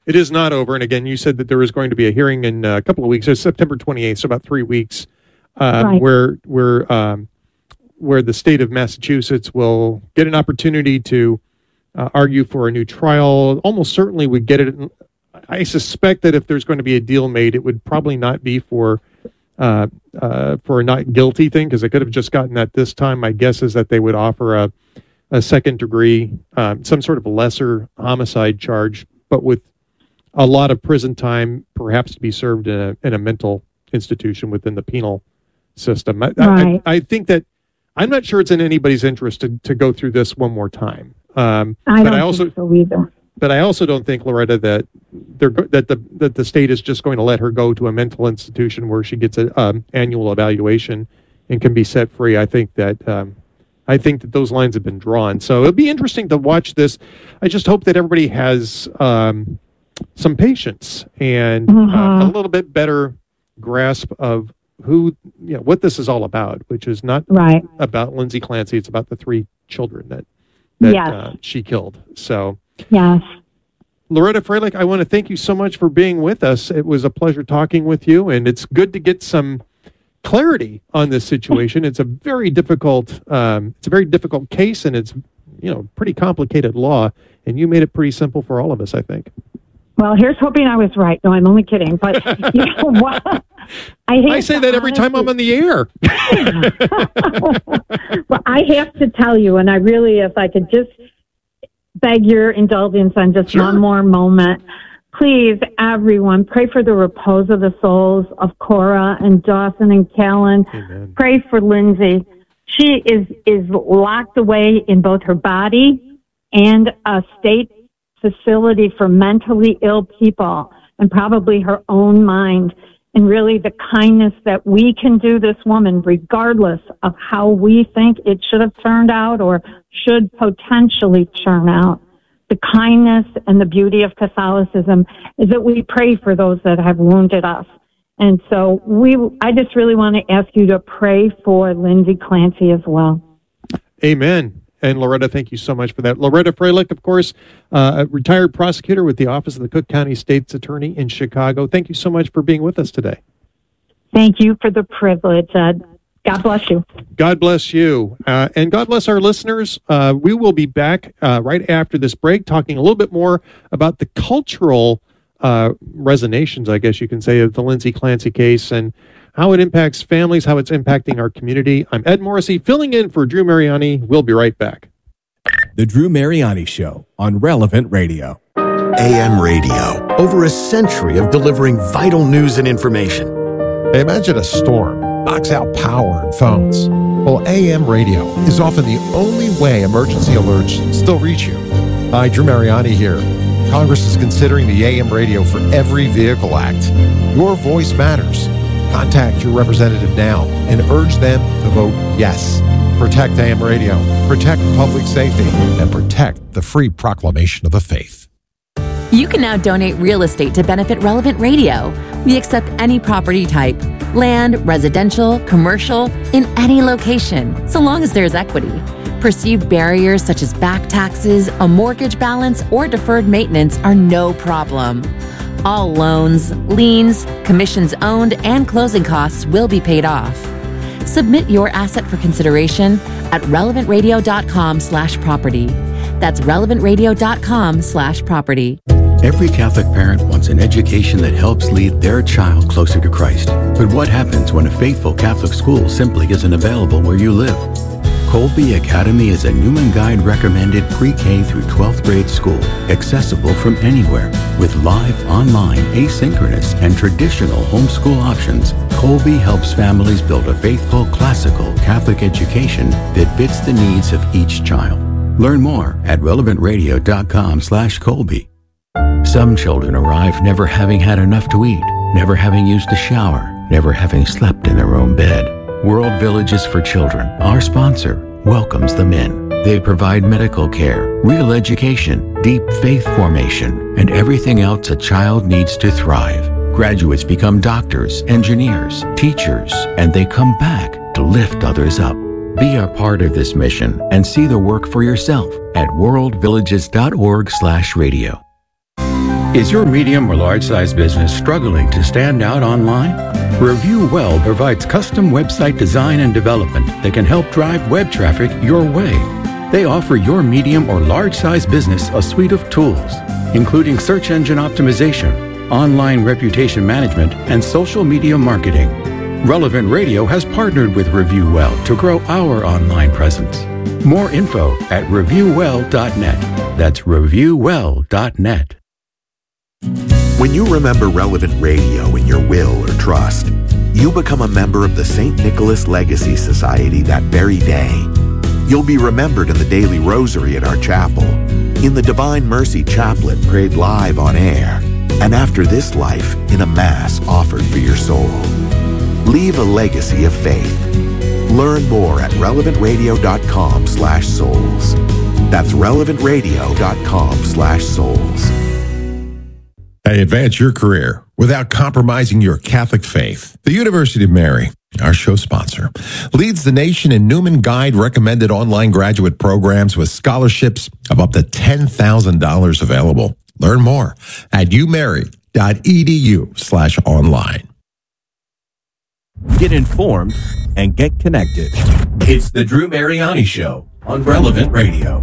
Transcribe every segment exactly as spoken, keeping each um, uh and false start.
It is not over. And again, you said that there was going to be a hearing in a couple of weeks. It's September twenty-eighth, so about three weeks, uh, right. where where um, where the state of Massachusetts will get an opportunity to uh, argue for a new trial. Almost certainly would get it. I suspect that if there's going to be a deal made, it would probably not be for uh, uh, for a not guilty thing, because they could have just gotten that this time. My guess is that they would offer a, a second degree, um, some sort of lesser homicide charge, but with a lot of prison time, perhaps to be served in a, in a mental institution within the penal system. I, right. I, I think that I'm not sure it's in anybody's interest to, to go through this one more time. Um, I but don't I also, think so either. But I also don't think, Loretta, that they're that the that the state is just going to let her go to a mental institution where she gets an um, annual evaluation and can be set free. I think that um, I think that those lines have been drawn. So it'll be interesting to watch this. I just hope that everybody has um, some patience and mm-hmm. uh, a little bit better grasp of who, you know, what this is all about, which is not right. about Lindsay Clancy. It's about the three children that that yes. uh, she killed. So. Yes. Loretta Freilich, I want to thank you so much for being with us. It was a pleasure talking with you, and it's good to get some clarity on this situation. It's a very difficult, um, it's a very difficult case, and it's, you know, pretty complicated law, and you made it pretty simple for all of us, I think. Well, here's hoping I was right. No, I'm only kidding. But you know what? I, I say that every time I'm on the air. Well, I have to tell you, and I really, if I could just beg your indulgence on just sure. one more moment. Please, everyone, pray for the repose of the souls of Cora and Dawson and Callan. Amen. Pray for Lindsay. She is, is locked away in both her body and a state facility for mentally ill people, and probably her own mind. And really the kindness that we can do this woman, regardless of how we think it should have turned out or should potentially turn out. The kindness and the beauty of Catholicism is that we pray for those that have wounded us. And so we, I just really want to ask you to pray for Lindsay Clancy as well. Amen. And Loretta, thank you so much for that. Loretta Freilich, of course, uh, a retired prosecutor with the Office of the Cook County State's Attorney in Chicago. Thank you so much for being with us today. Thank you for the privilege. Uh, God bless you. God bless you. Uh, and God bless our listeners. Uh, we will be back uh, right after this break talking a little bit more about the cultural uh, resonations, I guess you can say, of the Lindsay Clancy case and how it impacts families, how it's impacting our community. I'm Ed Morrissey, filling in for Drew Mariani. We'll be right back. The Drew Mariani Show on Relevant Radio. A M radio, over a century of delivering vital news and information. Imagine a storm knocks out power and phones. Well, A M radio is often the only way emergency alerts still reach you. Hi, Drew Mariani here. Congress is considering the A M radio for Every Vehicle Act. Your voice matters. Contact your representative now and urge them to vote yes. Protect A M radio, protect public safety, and protect the free proclamation of the faith. You can now donate real estate to benefit Relevant Radio. We accept any property type, land, residential, commercial, in any location, so long as there's equity. Perceived barriers such as back taxes, a mortgage balance, or deferred maintenance are no problem. All loans, liens, commissions owned, and closing costs will be paid off. Submit your asset for consideration at relevantradio.com slash property. That's relevantradio.com slash property. Every Catholic parent wants an education that helps lead their child closer to Christ. But what happens when a faithful Catholic school simply isn't available where you live? Colby Academy is a Newman Guide recommended pre-K through twelfth grade school, accessible from anywhere. With live, online, asynchronous, and traditional homeschool options, Colby helps families build a faithful, classical Catholic education that fits the needs of each child. Learn more at relevantradio.com slash Colby. Some children arrive never having had enough to eat, never having used a shower, never having slept in their own bed. World Villages for Children, our sponsor, welcomes them in. They provide medical care, real education, deep faith formation, and everything else a child needs to thrive. Graduates become doctors, engineers, teachers, and they come back to lift others up. Be a part of this mission and see the work for yourself at worldvillages.org slash radio. Is your medium or large-size business struggling to stand out online? Review Well provides custom website design and development that can help drive web traffic your way. They offer your medium or large-size business a suite of tools, including search engine optimization, online reputation management, and social media marketing. Relevant Radio has partnered with Review Well to grow our online presence. More info at review well dot net. That's review well dot net. When you remember Relevant Radio in your will or trust, you become a member of the Saint Nicholas Legacy Society that very day. You'll be remembered in the daily rosary at our chapel, in the Divine Mercy Chaplet prayed live on air, and after this life in a Mass offered for your soul. Leave a legacy of faith. Learn more at relevant radio dot com slash souls. That's relevant radio dot com slash souls. Hey, advance your career without compromising your Catholic faith. The University of Mary, our show sponsor, leads the nation in Newman Guide recommended online graduate programs with scholarships of up to ten thousand dollars available. Learn more at u mary dot e d u slash online. Get informed and get connected. It's the Drew Mariani Show on Relevant Radio.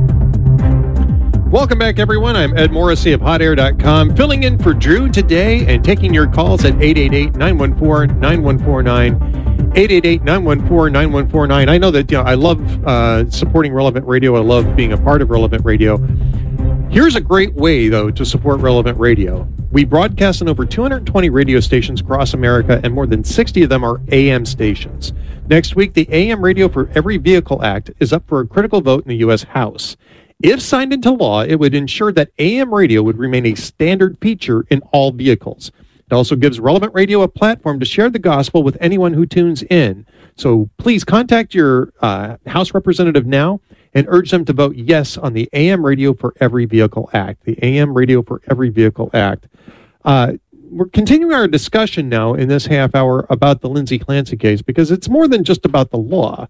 Welcome back, everyone. I'm Ed Morrissey of hot air dot com, filling in for Drew today and taking your calls at eight eight eight, nine one four, nine one four nine, eight eight eight, nine one four, nine one four nine. I know that, you know, I love uh, supporting Relevant Radio. I love being a part of Relevant Radio. Here's a great way, though, to support Relevant Radio. We broadcast on over two hundred twenty radio stations across America, and more than sixty of them are A M stations. Next week, the A M Radio for Every Vehicle Act is up for a critical vote in the U S House. If signed into law, it would ensure that A M radio would remain a standard feature in all vehicles. It also gives Relevant Radio a platform to share the gospel with anyone who tunes in. So please contact your uh, House representative now and urge them to vote yes on the A M Radio for Every Vehicle Act, the A M Radio for Every Vehicle Act. Uh, we're continuing our discussion now in this half hour about the Lindsay Clancy case, because it's more than just about the law.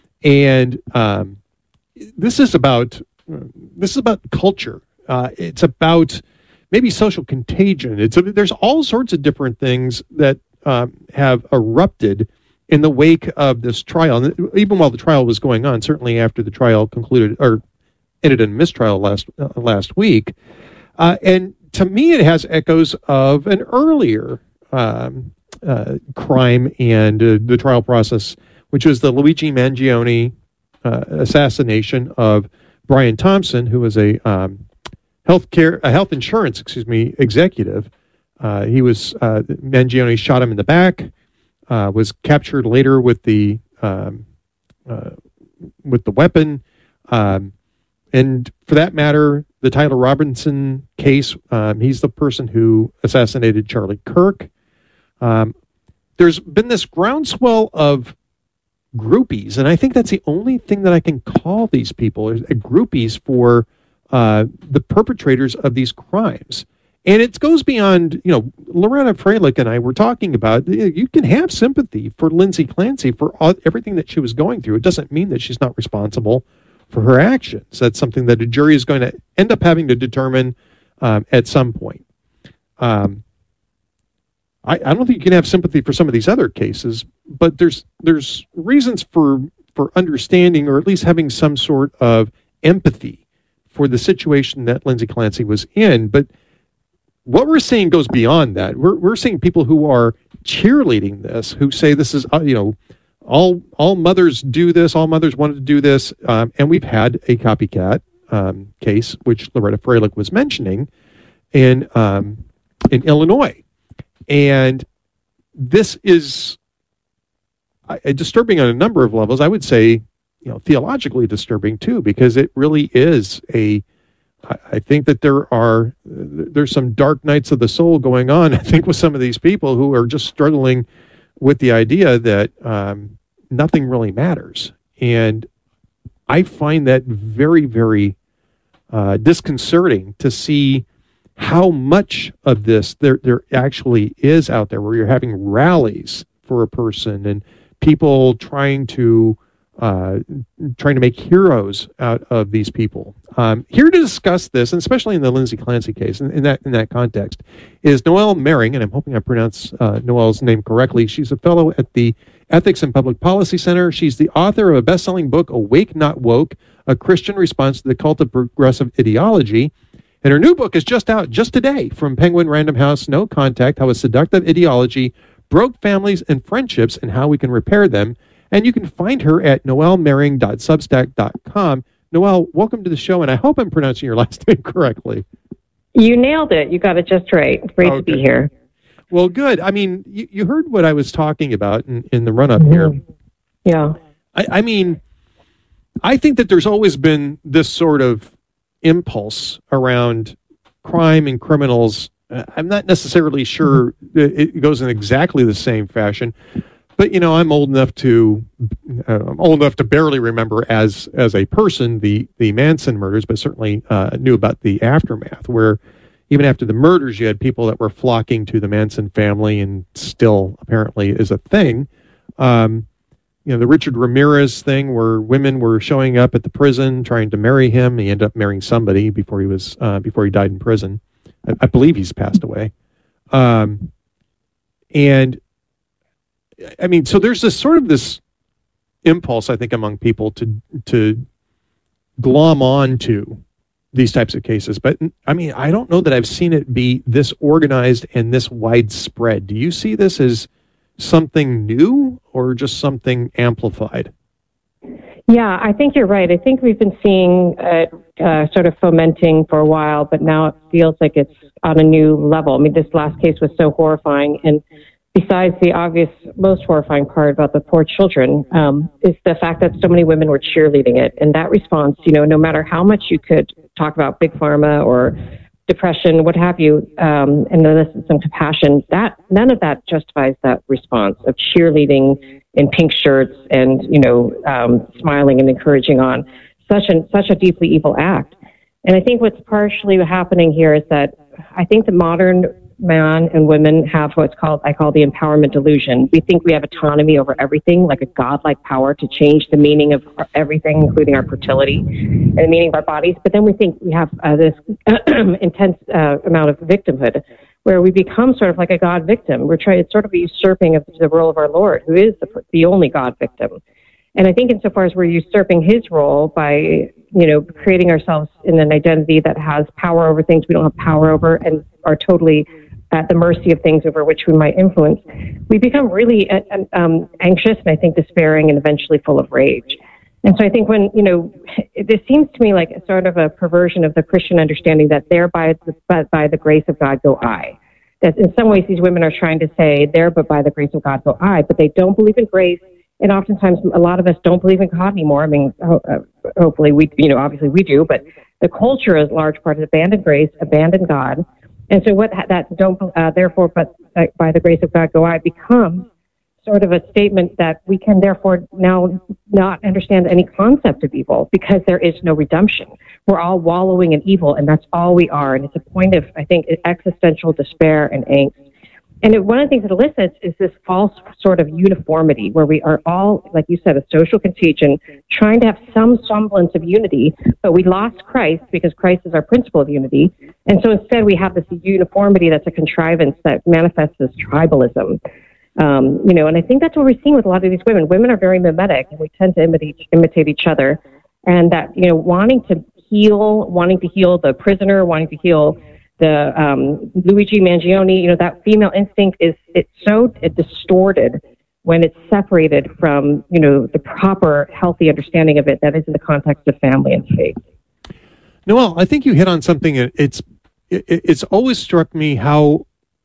And um, this is about this is about culture. Uh, it's about maybe social contagion. It's a, there's all sorts of different things that um, have erupted in the wake of this trial, and even while the trial was going on. Certainly after the trial concluded or ended in mistrial last uh, last week, uh, and to me, it has echoes of an earlier um, uh, crime and uh, the trial process, which was the Luigi Mangione uh, assassination of Brian Thompson, who was a um, health care, a health insurance, excuse me, executive. Uh, he was uh, Mangione shot him in the back. Uh, was captured later with the um, uh, with the weapon, um, and for that matter, the Tyler Robinson case. Um, he's the person who assassinated Charlie Kirk. Um, there's been this groundswell of groupies, and I think that's the only thing that I can call these people, is groupies for uh, the perpetrators of these crimes. And it goes beyond, you know, Loretta Freilich and I were talking about, you can have sympathy for Lindsay Clancy for all, everything that she was going through. It doesn't mean that she's not responsible for her actions. That's something that a jury is going to end up having to determine um, at some point. Um, I, I don't think you can have sympathy for some of these other cases, but there's there's reasons for for understanding, or at least having some sort of empathy for the situation that Lindsay Clancy was in. But what we're seeing goes beyond that. We're we're seeing people who are cheerleading this, who say this is, uh, you know, all all mothers do this, all mothers wanted to do this, um, and we've had a copycat um, case, which Loretta Freilich was mentioning, in um, in Illinois, and this is uh, disturbing on a number of levels. I would say, you know, theologically disturbing too, because it really is a I think that there are there's some dark nights of the soul going on, I think, with some of these people who are just struggling with the idea that um, nothing really matters. And I find that very, very uh, disconcerting to see how much of this there there actually is out there, where you're having rallies for a person and people trying to uh, trying to make heroes out of these people. Um, here to discuss this, and especially in the Lindsay Clancy case, in, in that in that context, is Noelle Mering, and I'm hoping I pronounce uh, Noelle's name correctly. She's a fellow at the Ethics and Public Policy Center. She's the author of a best-selling book, Awake Not Woke, A Christian Response to the Cult of Progressive Ideology. And her new book is just out just today from Penguin Random House, No Contact, How a Seductive Ideology Broke Families and Friendships and How We Can Repair Them. And you can find her at noelle mering dot substack dot com. Noelle, welcome to the show, and I hope I'm pronouncing your last name correctly. You nailed it. You got it just right. Great okay. to be here. Well, good. I mean, you, you heard what I was talking about in, in the run-up mm-hmm. here. Yeah. I, I mean, I think that there's always been this sort of impulse around crime and criminals. Uh, I'm not necessarily sure it goes in exactly the same fashion, but you know, I'm old enough to uh, I'm old enough to barely remember as as a person the the Manson murders, but certainly uh, knew about the aftermath, where even after the murders, you had people that were flocking to the Manson family, and still apparently is a thing. Um, You know, the Richard Ramirez thing where women were showing up at the prison trying to marry him. He ended up marrying somebody before he was uh, before he died in prison. I, I believe he's passed away. Um, and I mean, so there's this sort of this impulse, I think, among people to to glom on to these types of cases. But I mean, I don't know that I've seen it be this organized and this widespread. Do you see this as something new or just something amplified? Yeah, I think you're right. I think we've been seeing it uh, sort of fomenting for a while, but now it feels like it's on a new level. I mean, this last case was so horrifying. And besides the obvious, most horrifying part about the poor children, um, is the fact that so many women were cheerleading it. And that response, you know, no matter how much you could talk about big pharma or depression, what have you, um, and elicit some compassion, that none of that justifies that response of cheerleading in pink shirts and, you know, um, smiling and encouraging on such a, such a deeply evil act. And I think what's partially happening here is that I think the modern man and women have what's called, I call the empowerment delusion. We think we have autonomy over everything, like a godlike power to change the meaning of everything, including our fertility and the meaning of our bodies. But then we think we have uh, this intense uh, amount of victimhood where we become sort of like a God victim. We're trying, it's sort of a usurping of the role of our Lord, who is the, the only God victim. And I think insofar as we're usurping his role by, you know, creating ourselves in an identity that has power over things we don't have power over and are totally at the mercy of things over which we might influence, we become really uh, um, anxious and I think despairing and eventually full of rage. And so I think when, you know, this seems to me like a sort of a perversion of the Christian understanding that there by the, but by the grace of God go I. That in some ways these women are trying to say there but by the grace of God go I, but they don't believe in grace. And oftentimes a lot of us don't believe in God anymore. I mean, ho- uh, hopefully we, you know, obviously we do, but the culture is a large part of abandon grace, abandon God. And so what that don't, uh, therefore, but uh, by the grace of God go I becomes sort of a statement that we can therefore now not understand any concept of evil because there is no redemption. We're all wallowing in evil and that's all we are. And it's a point of, I think, existential despair and angst. And it, one of the things it elicits is this false sort of uniformity where we are all, like you said, a social contagion, trying to have some semblance of unity, but we lost Christ because Christ is our principle of unity. And so instead we have this uniformity that's a contrivance that manifests as tribalism. Um, you know, and I think that's what we're seeing with a lot of these women. Women are very mimetic and we tend to imitate, imitate each other. And that, you know, wanting to heal, wanting to heal the prisoner, wanting to heal the um, Luigi Mangione, you know, that female instinct is it's so it distorted when it's separated from, you know, the proper healthy understanding of it that is in the context of family and faith. Noelle, I think you hit on something. It's it, it's always struck me how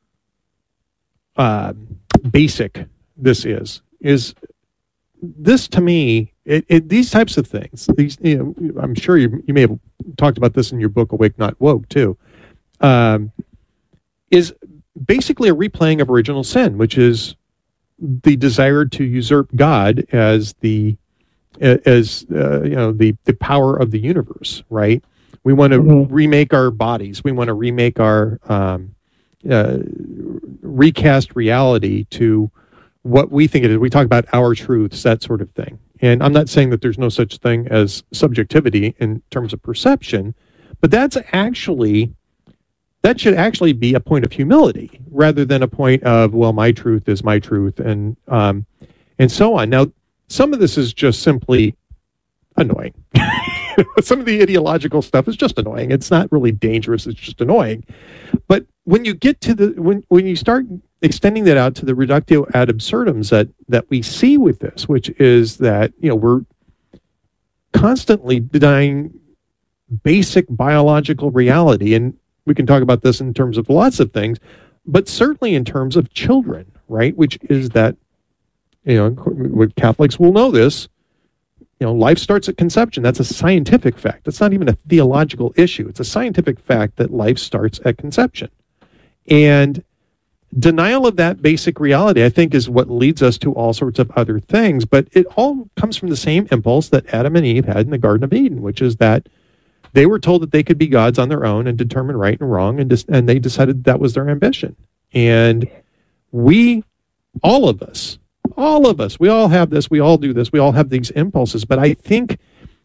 uh, basic this is. Is this to me? It, it, these types of things. These, you know, I'm sure you you may have talked about this in your book, Awake Not Woke, too. Um, is basically a replaying of original sin, which is the desire to usurp God as the as uh, you know the the power of the universe. Right? We want to mm-hmm. remake our bodies. We want to remake our um, uh, recast reality to what we think it is. We talk about our truths, that sort of thing. And I'm not saying that there's no such thing as subjectivity in terms of perception, but that's actually, that should actually be a point of humility rather than a point of, well, my truth is my truth, and um, and so on. Now, some of this is just simply annoying. Some of the ideological stuff is just annoying. It's not really dangerous. It's just annoying. But when you get to the, when, when you start extending that out to the reductio ad absurdums that, that we see with this, which is that, you know, we're constantly denying basic biological reality. And we can talk about this in terms of lots of things, but certainly in terms of children, right? Which is that, you know, Catholics will know this, you know, life starts at conception. That's a scientific fact. That's not even a theological issue. It's a scientific fact that life starts at conception. And denial of that basic reality, I think, is what leads us to all sorts of other things. But it all comes from the same impulse that Adam and Eve had in the Garden of Eden, which is that they were told that they could be gods on their own and determine right and wrong, and, dis- and they decided that was their ambition. And we, all of us, all of us, we all have this, we all do this, we all have these impulses. But I think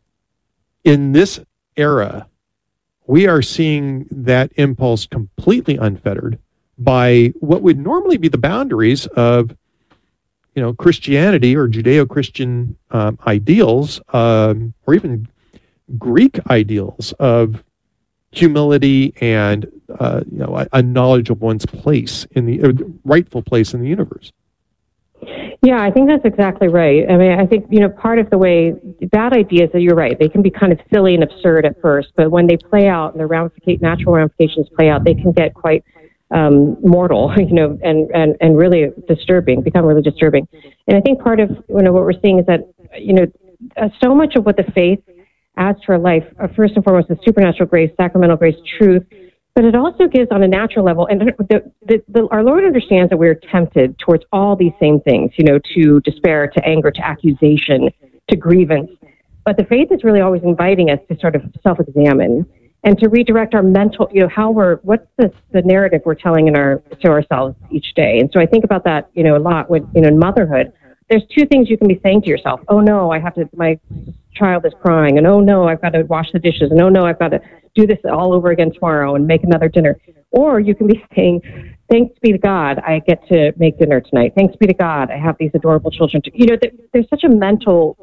in this era, we are seeing that impulse completely unfettered by what would normally be the boundaries of, you know, Christianity or Judeo-Christian um, ideals, um, or even Greek ideals of humility and, uh, you know, a, a knowledge of one's place in the uh, rightful place in the universe. Yeah, I think that's exactly right. I mean, I think, you know, part of the way bad ideas, you're right, they can be kind of silly and absurd at first, but when they play out and the ramific- natural ramifications play out, they can get quite um, mortal, you know, and, and, and really disturbing, become really disturbing. And I think part of, you know, what we're seeing is that, you know, uh, so much of what the faith adds to our life, uh, first and foremost, is supernatural grace, sacramental grace, truth, but it also gives on a natural level, and the, the, the, our Lord understands that we're tempted towards all these same things, you know, to despair, to anger, to accusation, to grievance. But the faith is really always inviting us to sort of self-examine and to redirect our mental, you know, how we're, what's the, the narrative we're telling in our, to ourselves each day. And so I think about that, you know, a lot with, you know, in motherhood. There's two things you can be saying to yourself. Oh no, I have to, my child is crying, and oh no, I've got to wash the dishes, and oh no, I've got to do this all over again tomorrow and make another dinner. Or you can be saying, thanks be to God, I get to make dinner tonight. Thanks be to God, I have these adorable children. To, you know, there, there's such a mental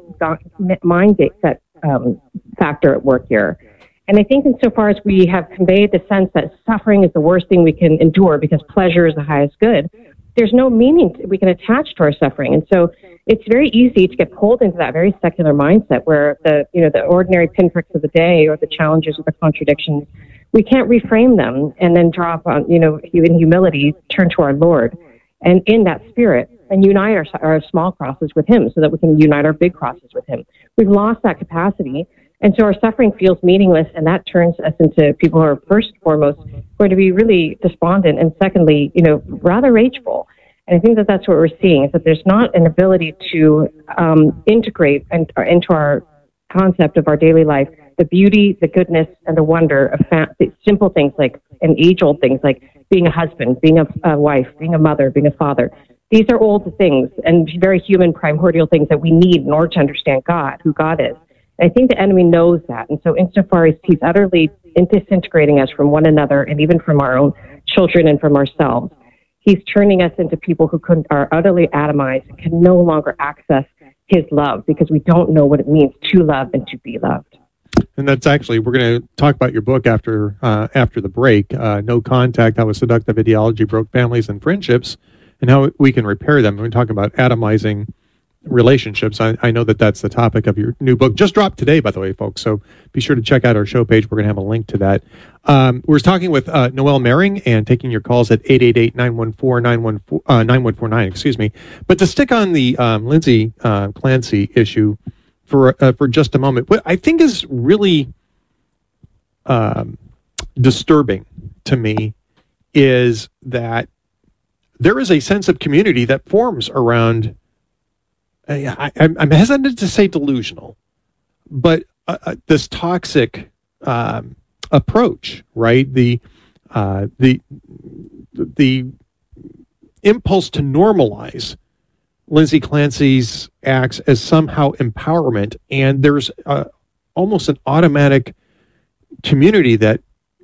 mindset um, factor at work here. And I think insofar as we have conveyed the sense that suffering is the worst thing we can endure because pleasure is the highest good, there's no meaning we can attach to our suffering. And so it's very easy to get pulled into that very secular mindset where the, you know, the ordinary pinpricks of the day or the challenges or the contradictions, we can't reframe them and then drop on, you know, in humility, turn to our Lord and in that spirit and unite our, our small crosses with him so that we can unite our big crosses with him. We've lost that capacity. And so our suffering feels meaningless, and that turns us into people who are first and foremost going to be really despondent, and secondly, you know, rather rageful. And I think that that's what we're seeing, is that there's not an ability to um, integrate and, uh, into our concept of our daily life the beauty, the goodness, and the wonder of fa- simple things like, and age-old things like being a husband, being a, a wife, being a mother, being a father. These are old things and very human, primordial things that we need in order to understand God, who God is. I think the enemy knows that. And so insofar as he's utterly disintegrating us from one another and even from our own children and from ourselves, he's turning us into people who couldn't, are utterly atomized and can no longer access his love because we don't know what it means to love and to be loved. And that's actually, we're going to talk about your book after uh, after the break, uh, No Contact, How a Seductive Ideology Broke Families and Friendships, and how we can repair them. We're talking about atomizing relationships. I, I know that that's the topic of your new book. Just dropped today, by the way, folks. So be sure to check out our show page. We're going to have a link to that. Um, we're talking with uh, Noelle Mering and taking your calls at eight eight eight, nine one four, nine one four nine, excuse me. But to stick on the um, Lindsay uh, Clancy issue for uh, for just a moment, what I think is really um, disturbing to me is that there is a sense of community that forms around I, I'm hesitant to say delusional, but uh, uh, this toxic um, approach, right? The uh, the the impulse to normalize Lindsay Clancy's acts as somehow empowerment, and there's uh, almost an automatic community that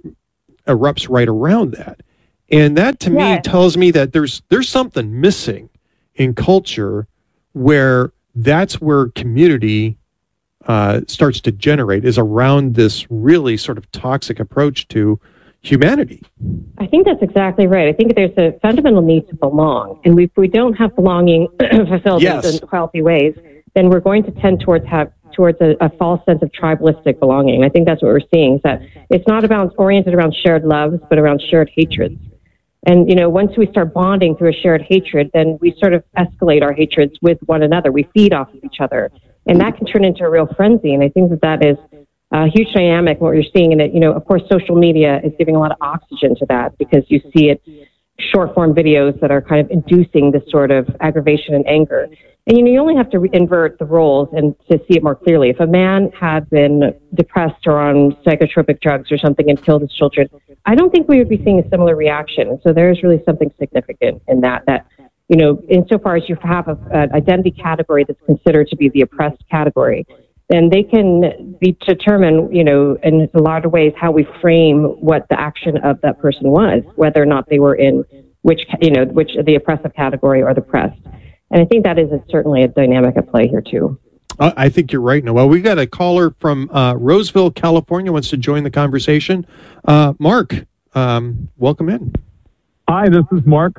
erupts right around that. And that to Yeah. me tells me that there's there's something missing in culture where that's where community uh, starts to generate, is around this really sort of toxic approach to humanity. I think that's exactly right. I think there's a fundamental need to belong. And if we don't have belonging fulfilled Yes. in healthy ways, then we're going to tend towards have towards a, a false sense of tribalistic belonging. I think that's what we're seeing, is that it's not about oriented around shared loves, but around shared hatreds. And, you know, once we start bonding through a shared hatred, then we sort of escalate our hatreds with one another. We feed off of each other. And that can turn into a real frenzy. And I think that that is a huge dynamic, what you're seeing in it. You know, of course, social media is giving a lot of oxygen to that, because you see it, short form videos that are kind of inducing this sort of aggravation and anger. And, you know, you only have to re- invert the roles and to see it more clearly. If a man had been depressed or on psychotropic drugs or something and killed his children, I don't think we would be seeing a similar reaction. And so there's really something significant in that, that, you know, insofar as you have an identity category that's considered to be the oppressed category, then they can be determine, you know, in a lot of ways how we frame what the action of that person was, whether or not they were in which, you know, which the oppressive category or the oppressed. And I think that is a, certainly a dynamic at play here too. Uh, I think you're right, Noel. We got a caller from uh, Roseville, California, wants to join the conversation. Uh, Mark, um, welcome in. Hi, this is Mark.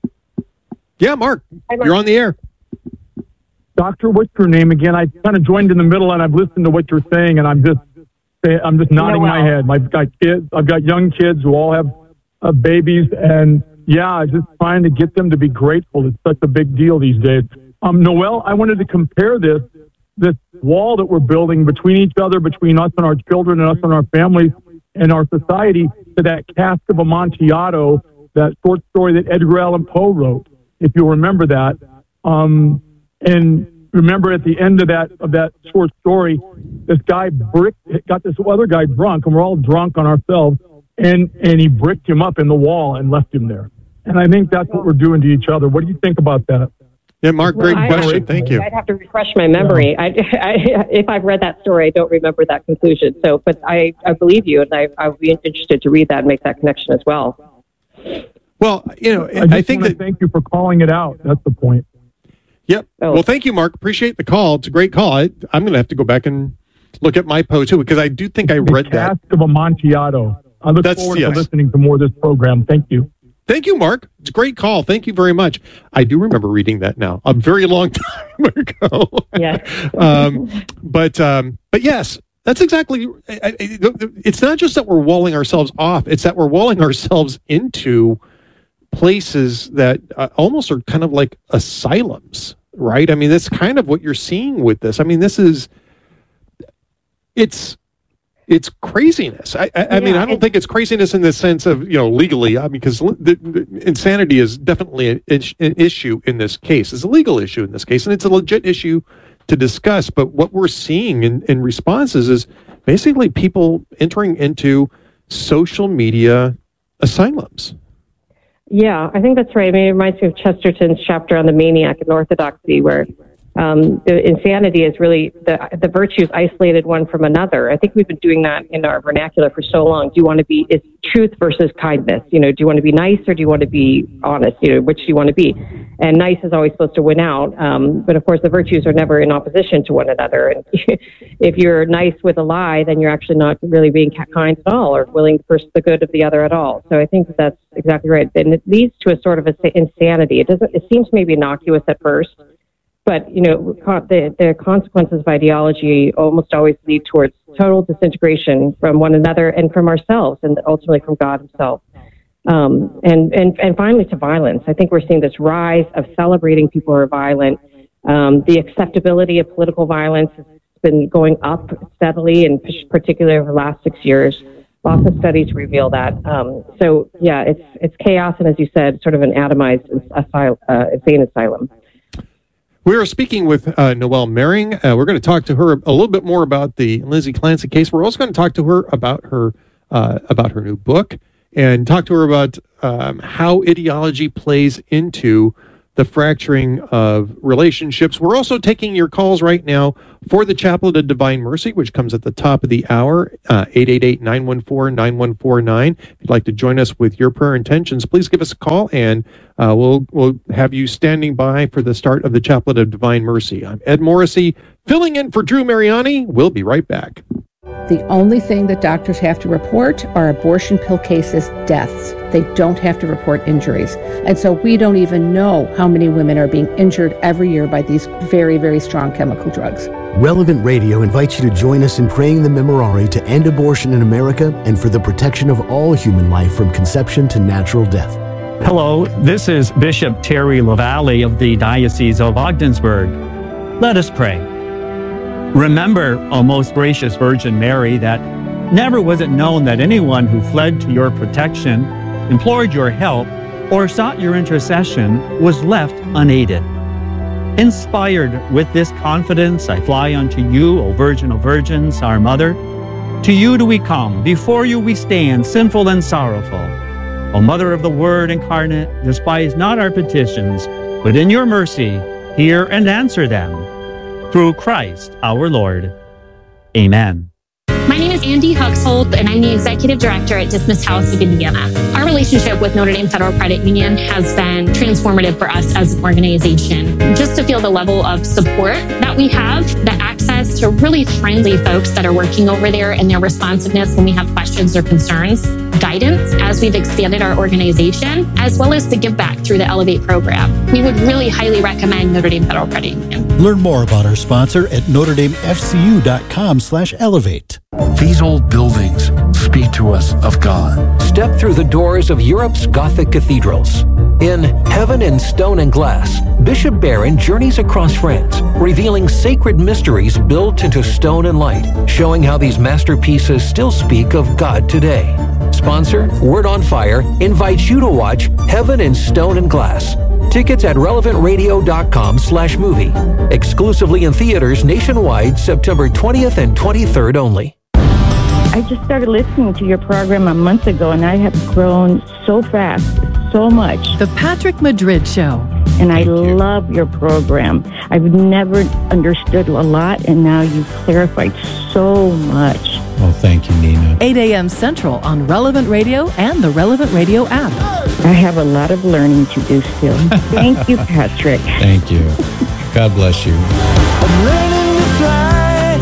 Yeah, Mark, Hi, Mark. you're on the air. Doctor, what's your name again? I kind of joined in the middle, and I've listened to what you're saying, and I'm just, I'm just nodding Noel. my head. I've got kids. I've got young kids who all have uh, babies, and yeah, just trying to get them to be grateful. It's such a big deal these days. Um, Noel, I wanted to compare this this wall that we're building between each other, between us and our children, and us and our families, and our society, to that Cask of Amontillado, that short story that Edgar Allan Poe wrote, if you remember that. Um, and remember at the end of that of that short story, this guy bricked, got this other guy drunk, and we're all drunk on ourselves, and, and he bricked him up in the wall and left him there. And I think that's what we're doing to each other. What do you think about that? Yeah, Mark, great Well, I- question. Thank you. I'd have to refresh my memory. I, I, if I've read that story, I don't remember that conclusion. So, but I, I believe you, and I, I would be interested to read that and make that connection as well. Well, you know, I, just I think want to that. thank you for calling it out. That's the point. Yep. Oh. Well, thank you, Mark. Appreciate the call. It's a great call. I, I'm going to have to go back and look at my post too, because I do think I read the that. Cask of Amontillado. I look That's- forward yes. to listening to more of this program. Thank you. Thank you, Mark. It's a great call. Thank you very much. I do remember reading that now, a very long time ago. Yes. um, but um, but yes, that's exactly. I, I, it's not just that we're walling ourselves off; it's that we're walling ourselves into places that uh, almost are kind of like asylums, right? I mean, that's kind of what you're seeing with this. I mean, this is it's. It's craziness. I, I, I mean, Yeah, I don't it- think it's craziness in the sense of, you know, legally, I mean, because the, the, insanity is definitely an, ish- an issue in this case. It's a legal issue in this case, and it's a legit issue to discuss. But what we're seeing in, in responses is basically people entering into social media asylums. Yeah, I think that's right. I mean, it reminds me of Chesterton's chapter on the maniac and orthodoxy, where um, the insanity is really the the virtues isolated one from another. I think we've been doing that in our vernacular for so long. Do you want to be, is truth versus kindness? You know, do you want to be nice or do you want to be honest? You know, which do you want to be? And nice is always supposed to win out. Um, but of course, the virtues are never in opposition to one another. And if you're nice with a lie, then you're actually not really being kind at all or willing to pursue the good of the other at all. So I think that that's exactly right. And it leads to a sort of a insanity. It doesn't, it seems maybe innocuous at first, but, you know, the, the consequences of ideology almost always lead towards total disintegration from one another and from ourselves and ultimately from God himself. Um, and, and, and finally to violence. I think we're seeing this rise of celebrating people who are violent. Um, the acceptability of political violence has been going up steadily, and particularly over the last six years. Lots of studies reveal that. Um, so, yeah, it's it's chaos, and as you said, sort of an atomized asylum, uh, insane asylum. We are speaking with uh, Noel Mering. Uh, we're going to talk to her a little bit more about the Lindsay Clancy case. We're also going to talk to her about her uh, about her new book and talk to her about um, how ideology plays into the fracturing of relationships. We're also taking your calls right now for the Chaplet of Divine Mercy, which comes at the top of the hour, uh, eight eight eight, nine one four, nine one four nine. If you'd like to join us with your prayer intentions, please give us a call, and uh, we'll we'll have you standing by for the start of the Chaplet of Divine Mercy. I'm Ed Morrissey, filling in for Drew Mariani. We'll be right back. The only thing that doctors have to report are abortion pill cases, deaths. They don't have to report injuries. And so we don't even know how many women are being injured every year by these very, very strong chemical drugs. Relevant Radio invites you to join us in praying the Memorare to end abortion in America and for the protection of all human life from conception to natural death. Hello, this is Bishop Terry LaValle of the Diocese of Ogdensburg. Let us pray. Remember, O most gracious Virgin Mary, that never was it known that anyone who fled to your protection, implored your help, or sought your intercession was left unaided. Inspired with this confidence, I fly unto you, O Virgin of Virgins, our Mother. To you do we come, before you we stand, sinful and sorrowful. O Mother of the Word incarnate, despise not our petitions, but in your mercy hear and answer them. Through Christ our Lord. Amen. My name is Andy Huxhold, and I'm the Executive Director at Dismiss House of Indiana. Our relationship with Notre Dame Federal Credit Union has been transformative for us as an organization. Just to feel the level of support that we have, the access to really friendly folks that are working over there and their responsiveness when we have questions or concerns, guidance as we've expanded our organization, as well as the give back through the Elevate program. We would really highly recommend Notre Dame Federal Credit Union. Learn more about our sponsor at notre dame f c u dot com slash elevate. These old buildings speak to us of God. Step through the doors of Europe's Gothic cathedrals. In Heaven in Stone and Glass, Bishop Barron journeys across France, revealing sacred mysteries built into stone and light, showing how these masterpieces still speak of God today. Sponsor, Word on Fire, invites you to watch Heaven in Stone and Glass. Tickets at relevant radio dot com slash movie. Exclusively in theaters nationwide, September twentieth and twenty-third only. I just started listening to your program a month ago, and I have grown so fast, so much. The Patrick Madrid Show. And I love your program. I've never understood a lot, and now you've clarified so much. Oh, thank you, Nina. eight a.m. Central on Relevant Radio and the Relevant Radio app. I have a lot of learning to do still. Thank you, Patrick. Thank you. God bless you. I'm learning to fly.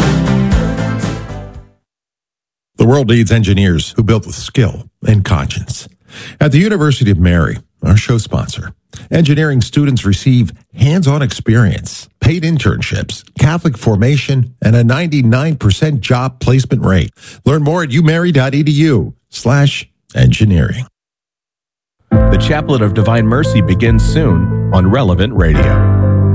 The world needs engineers who build with skill and conscience. At the University of Mary, our show sponsor, engineering students receive hands-on experience, paid internships, Catholic formation, and a ninety-nine percent job placement rate. Learn more at umary.edu slash engineering. The Chaplet of Divine Mercy begins soon on Relevant Radio.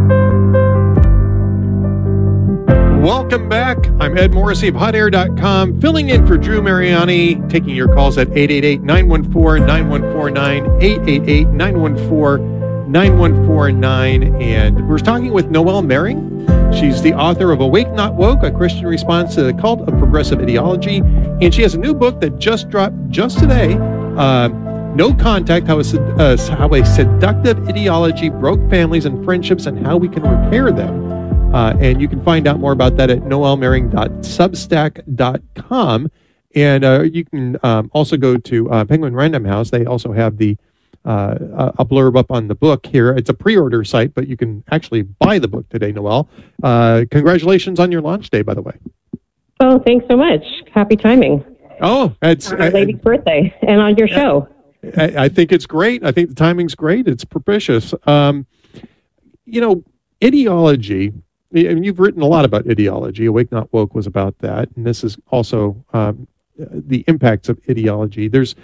Welcome back. I'm Ed Morrissey of hot air dot com, filling in for Drew Mariani, taking your calls at eight eight eight, nine one four, nine one four nine, eight eight eight, nine one four, nine one four nine. And we're talking with Noelle Mering. She's the author of Awake Not Woke, a Christian response to the cult of progressive ideology. And she has a new book that just dropped just today, uh, No Contact, how a, uh, how a Seductive Ideology Broke Families and Friendships and How We Can Repair Them. Uh, and you can find out more about that at noelle mering dot substack dot com. And uh, you can um, also go to uh, Penguin Random House. They also have the uh, a blurb up on the book here. It's a pre-order site, but you can actually buy the book today, Noelle. Uh, congratulations on your launch day, by the way. Oh, thanks so much. Happy timing. Oh, it's on our lady's birthday and on your show. I, I think it's great. I think the timing's great. It's propitious. Um, you know, ideology. I mean, you've written a lot about ideology. Awake Not Woke was about that, and this is also um, the impacts of ideology. There's,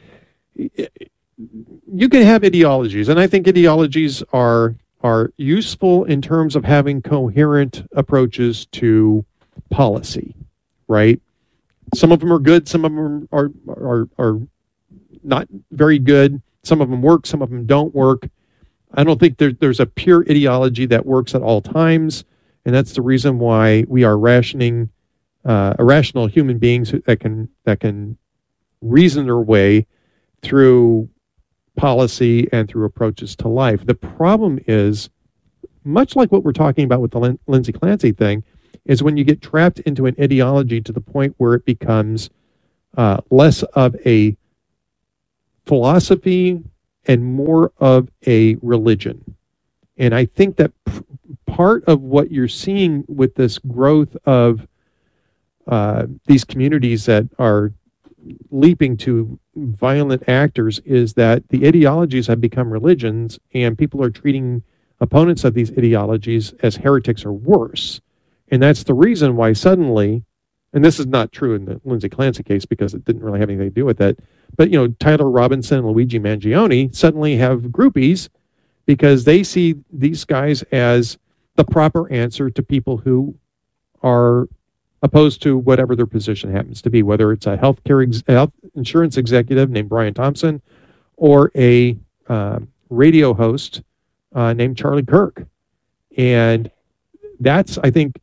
you can have ideologies, and I think ideologies are are useful in terms of having coherent approaches to policy, right? Some of them are good, some of them are are are not very good. Some of them work, some of them don't work. I don't think there, there's a pure ideology that works at all times. And that's the reason why we are rationing, uh, irrational human beings that can that can reason their way through policy and through approaches to life. The problem is, much like what we're talking about with the Lin- Lindsay Clancy thing, is when you get trapped into an ideology to the point where it becomes uh, less of a philosophy and more of a religion. And I think that p- part of what you're seeing with this growth of uh, these communities that are leaping to violent actors is that the ideologies have become religions, and people are treating opponents of these ideologies as heretics or worse. And that's the reason why suddenly, and this is not true in the Lindsay Clancy case because it didn't really have anything to do with it, but, you know, Tyler Robinson and Luigi Mangione suddenly have groupies because they see these guys as the proper answer to people who are opposed to whatever their position happens to be, whether it's a healthcare ex- health insurance executive named Brian Thompson or a uh, radio host uh, named Charlie Kirk. And that's, I think,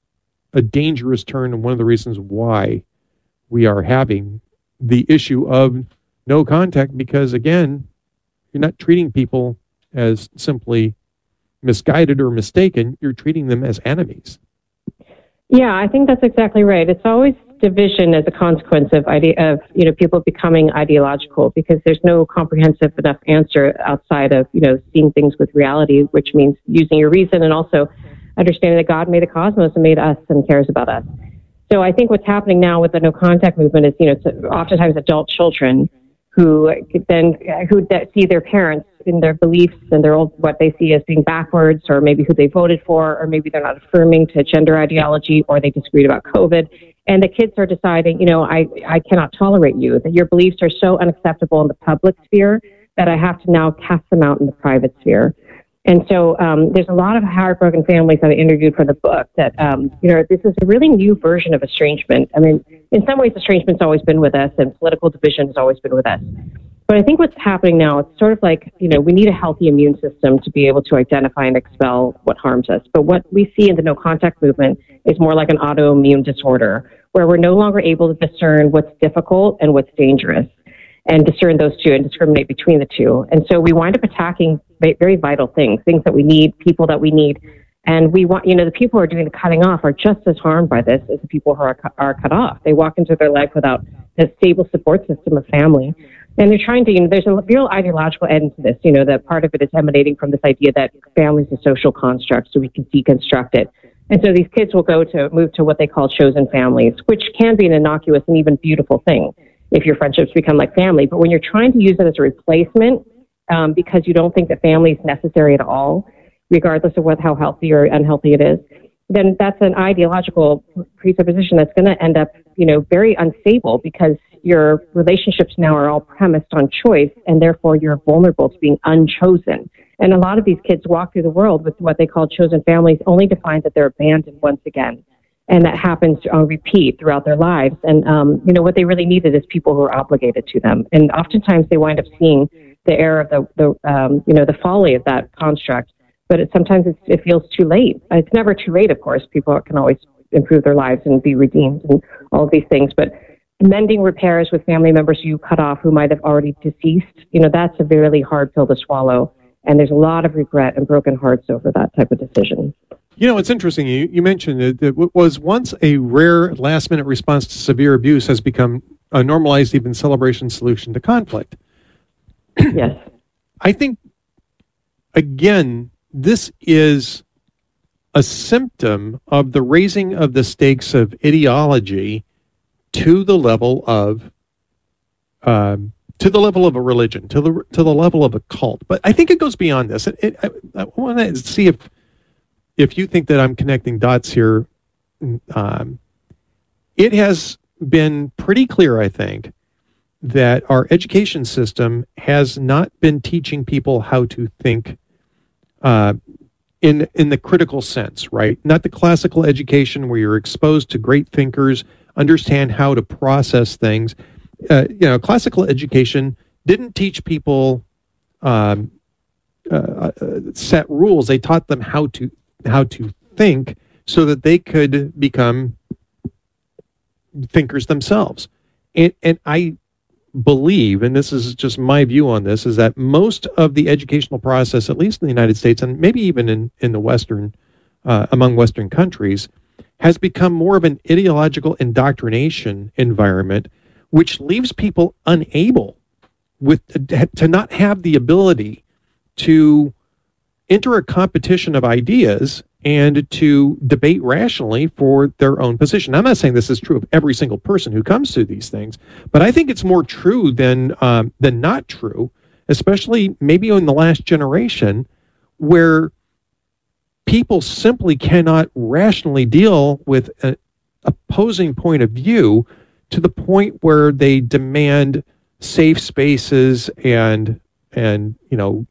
a dangerous turn, and one of the reasons why we are having the issue of no contact, because, again, you're not treating people as simply misguided or mistaken. You're treating them as enemies. Yeah, I think that's exactly right. It's always division as a consequence of idea of you know people becoming ideological, because there's no comprehensive enough answer outside of you know seeing things with reality, which means using your reason and also understanding that God made the cosmos and made us and cares about us. So I think what's happening now with the no contact movement is you know it's oftentimes adult children who then who see their parents in their beliefs and their old, what they see as being backwards, or maybe who they voted for, or maybe they're not affirming to gender ideology, or they disagreed about COVID. And the kids are deciding, you know, I, I cannot tolerate you, that your beliefs are so unacceptable in the public sphere that I have to now cast them out in the private sphere. And so um, there's a lot of heartbroken families that I interviewed for the book that, um, you know, this is a really new version of estrangement. I mean, in some ways, estrangement's always been with us, and political division has always been with us. But I think what's happening now, it's sort of like, you know, we need a healthy immune system to be able to identify and expel what harms us. But what we see in the no contact movement is more like an autoimmune disorder, where we're no longer able to discern what's difficult and what's dangerous, and discern those two and discriminate between the two. And so we wind up attacking very vital things, things that we need, people that we need. And we want, you know, the people who are doing the cutting off are just as harmed by this as the people who are, are cut off. They walk into their life without a stable support system of family. And they're trying to, you know, there's a real ideological end to this, you know, that part of it is emanating from this idea that family is a social construct, so we can deconstruct it. And so these kids will go to move to what they call chosen families, which can be an innocuous and even beautiful thing if your friendships become like family. But when you're trying to use it as a replacement, um, because you don't think that family is necessary at all, regardless of what how healthy or unhealthy it is, then that's an ideological presupposition that's going to end up, you know, very unstable, because your relationships now are all premised on choice, and therefore you're vulnerable to being unchosen. And a lot of these kids walk through the world with what they call chosen families, only to find that they're abandoned once again. And that happens on repeat throughout their lives. And, um, you know, what they really needed is people who are obligated to them. And oftentimes they wind up seeing the error of the, the um, you know, the folly of that construct. But it, sometimes it's, it feels too late. It's never too late, of course. People can always improve their lives and be redeemed and all of these things. But mending repairs with family members you cut off who might have already deceased, you know, that's a really hard pill to swallow. And there's a lot of regret and broken hearts over that type of decision. You know, it's interesting. You, you mentioned that, that what was once a rare last-minute response to severe abuse has become a normalized, even celebration solution to conflict. Yes. I think, again, this is a symptom of the raising of the stakes of ideology to the level of um, to the level of a religion, to the to the level of a cult. But I think it goes beyond this. It, it, I, I want to see if if you think that I'm connecting dots here. Um, it has been pretty clear, I think, that our education system has not been teaching people how to think uh, in in the critical sense, right? Not the classical education where you're exposed to great thinkers, understand how to process things. Uh, you know, classical education didn't teach people um, uh, uh, set rules. They taught them how to how to think so that they could become thinkers themselves. And and I believe, and this is just my view on this, is that most of the educational process, at least in the United States, and maybe even in, in the Western, uh, among Western countries, has become more of an ideological indoctrination environment, which leaves people unable with to not have the ability to enter a competition of ideas and to debate rationally for their own position. I'm not saying this is true of every single person who comes to these things, but I think it's more true than um, than not true, especially maybe in the last generation, where people simply cannot rationally deal with an opposing point of view to the point where they demand safe spaces and and you know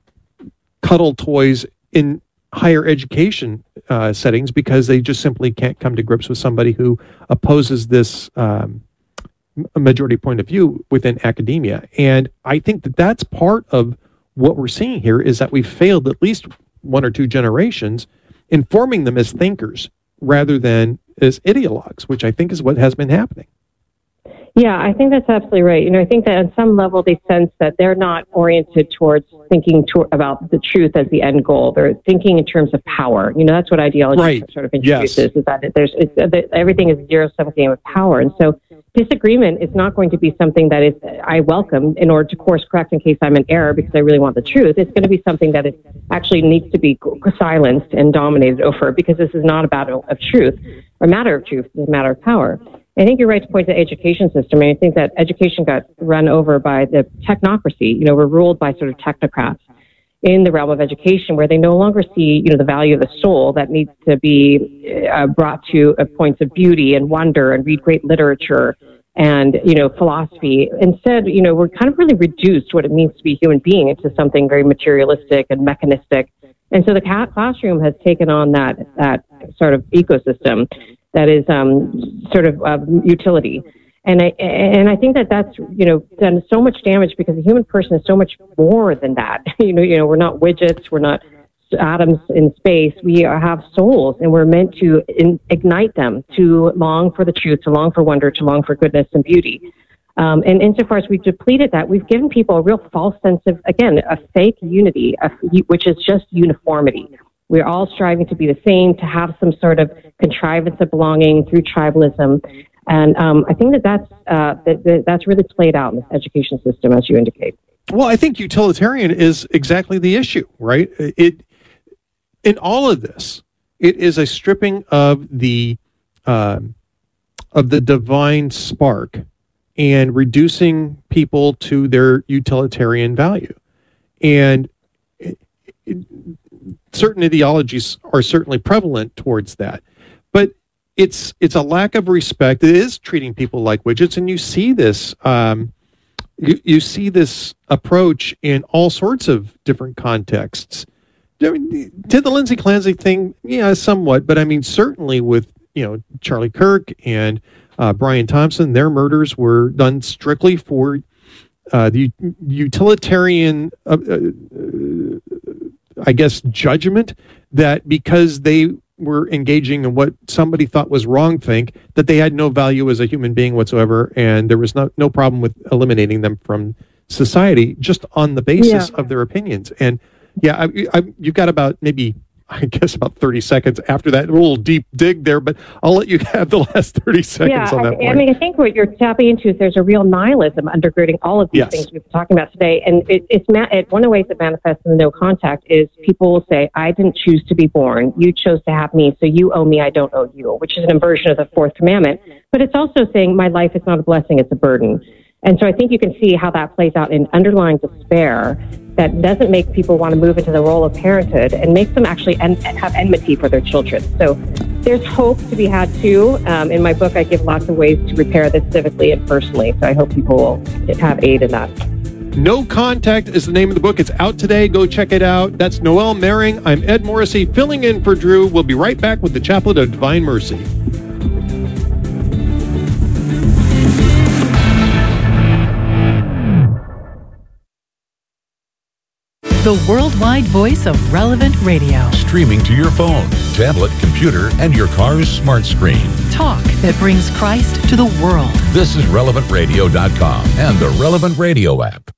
cuddle toys in higher education uh, settings, because they just simply can't come to grips with somebody who opposes this um, majority point of view within academia. And I think that that's part of what we're seeing here, is that we've failed at least one or two generations in forming them as thinkers rather than as ideologues, which I think is what has been happening. Yeah, I think that's absolutely right. You know, I think that on some level they sense that they're not oriented towards thinking to, about the truth as the end goal. They're thinking in terms of power. You know, that's what ideology right. sort of introduces, yes. is that there's it's, that everything is a zero-sum game of power. And so disagreement is not going to be something that is I welcome in order to course correct in case I'm in error because I really want the truth. It's going to be something that it actually needs to be silenced and dominated over, because this is not about a, of truth, or a matter of truth, it's a matter of power. I think you're right to point to the education system. And I think that education got run over by the technocracy. You know, we're ruled by sort of technocrats in the realm of education, where they no longer see, you know, the value of the soul that needs to be uh, brought to uh, points of beauty and wonder and read great literature and, you know, philosophy. Instead, you know, we're kind of really reduced what it means to be a human being into something very materialistic and mechanistic. And so the ca- classroom has taken on that, that sort of ecosystem that is um, sort of uh, utility. And I and I think that that's, you know, done so much damage, because the human person is so much more than that. you know, you know, we're not widgets, we're not atoms in space. We are, have souls, and we're meant to in, ignite them, to long for the truth, to long for wonder, to long for goodness and beauty. Um, and insofar as we've depleted that, we've given people a real false sense of, again, a fake unity, a, which is just uniformity. We're all striving to be the same, to have some sort of contrivance of belonging through tribalism. And um, I think that that's, uh, that, that that's really played out in this education system, as you indicate. Well, I think utilitarian is exactly the issue, right? It in all of this, it is a stripping of the uh, of the divine spark and reducing people to their utilitarian value. And it, it, certain ideologies are certainly prevalent towards that, but it's it's a lack of respect. It is treating people like widgets, and you see this um, you, you see this approach in all sorts of different contexts. I mean, did the Lindsay Clancy thing? Yeah, somewhat, but I mean, certainly with, you know, Charlie Kirk and uh, Brian Thompson, their murders were done strictly for uh, the utilitarian, uh, uh, I guess, judgment that because they were engaging in what somebody thought was wrong think, that they had no value as a human being whatsoever, and there was no, no problem with eliminating them from society just on the basis Yeah. of their opinions. And yeah, I, I, you've got about maybe, I guess, about thirty seconds after that, a little deep dig there, but I'll let you have the last thirty seconds yeah, on that I, point. I mean, I think what you're tapping into is there's a real nihilism undergirding all of these Yes. things we've been talking about today. And it, it's ma- it, one of the ways it manifests in the no contact is people will say, I didn't choose to be born. You chose to have me, so you owe me, I don't owe you, which is an inversion of the fourth commandment. But it's also saying my life is not a blessing, it's a burden. And so I think you can see how that plays out in underlying despair that doesn't make people want to move into the role of parenthood and makes them actually en- have enmity for their children. So there's hope to be had too. Um, in my book, I give lots of ways to repair this civically and personally. So I hope people will have aid in that. No Contact is the name of the book. It's out today. Go check it out. That's Noelle Mering. I'm Ed Morrissey, filling in for Drew. We'll be right back with the Chaplet of Divine Mercy. the worldwide voice of Relevant Radio. Streaming to your phone, tablet, computer, and your car's smart screen. Talk that brings Christ to the world. This is relevant radio dot com and the Relevant Radio app.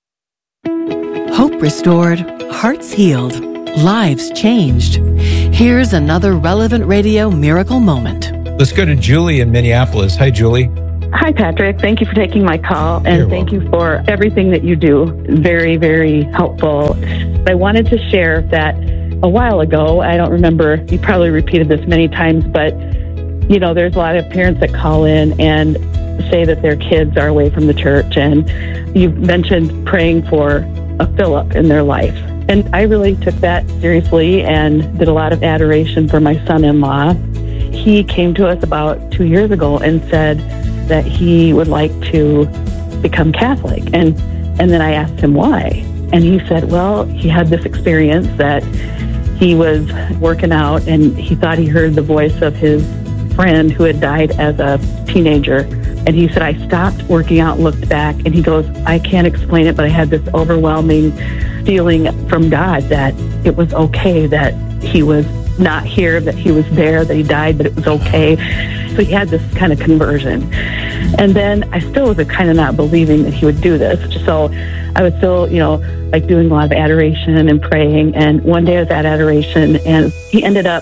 Hope restored, hearts healed, lives changed. Here's another Relevant Radio miracle moment. Let's go to Julie in Minneapolis. Hi, Julie. Hi, Patrick. Thank you for taking my call, and You're thank welcome. you for everything that you do. Very, very helpful. I wanted to share that a while ago, I don't remember, you probably repeated this many times, but, you know, there's a lot of parents that call in and say that their kids are away from the church, and you've mentioned praying for a fill-up in their life. And I really took that seriously and did a lot of adoration for my son-in-law. He came to us about two years ago and said that he would like to become Catholic. And, and then I asked him why. And he said, well, he had this experience that he was working out and he thought he heard the voice of his friend who had died as a teenager. And he said, I stopped working out, looked back, and he goes, I can't explain it, but I had this overwhelming feeling from God that it was okay that he was not here, that he was there, that he died, but it was okay. So he had this kind of conversion. And then I still was kind of not believing that he would do this. So I was still, you know, like doing a lot of adoration and praying. And one day I was at adoration and he ended up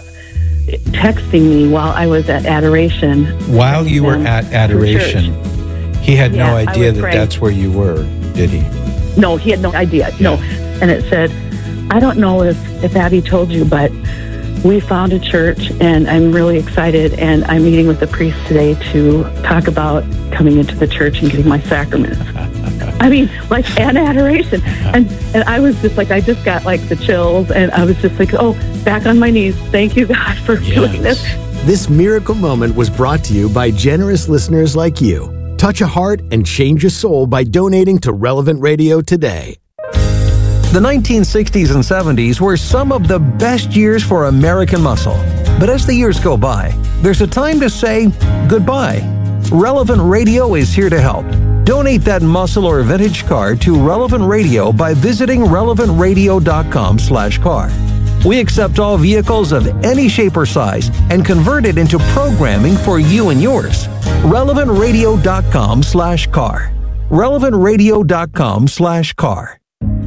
texting me while I was at adoration. While you were at adoration, he had Yeah, no I idea was that praying. that's where you were, did he? No, he had no idea. No. And it said, I don't know if, if Abby told you, but we found a church and I'm really excited and I'm meeting with the priest today to talk about coming into the church and getting my sacraments. I mean, like an adoration. And and I was just like, I just got like the chills and I was just like, oh, back on my knees. Thank you, God, for doing this. This miracle moment was brought to you by generous listeners like you. Touch a heart and change a soul by donating to Relevant Radio today. The nineteen sixties and seventies were some of the best years for American muscle. But as the years go by, there's a time to say goodbye. Relevant Radio is here to help. Donate that muscle or vintage car to Relevant Radio by visiting relevant radio dot com slash car. We accept all vehicles of any shape or size and convert it into programming for you and yours. relevant radio dot com slash car. relevant radio dot com slash car.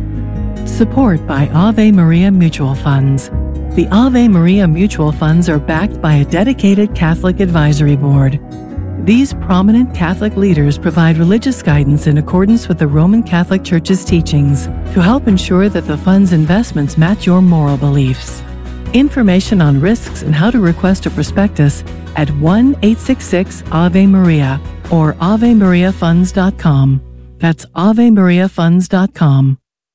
Support by Ave Maria Mutual Funds. The Ave Maria Mutual Funds are backed by a dedicated Catholic advisory board. These prominent Catholic leaders provide religious guidance in accordance with the Roman Catholic Church's teachings to help ensure that the fund's investments match your moral beliefs. Information on risks and how to request a prospectus at one eight six six Ave Maria or ave maria funds dot com. That's ave maria funds dot com.